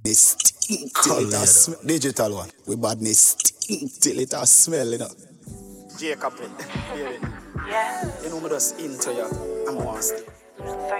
stink till it a smell. Digital one. We badness stink till it a smell, you know. Jacob, yeah. You know me just into you. I'm a want to stay.